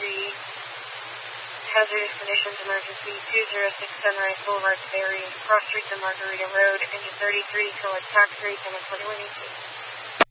hazardous conditions emergency, 206 Sunrise Boulevard, Barry, cross streets of Margarita Road, engine 33 towards tax rate, and 2118.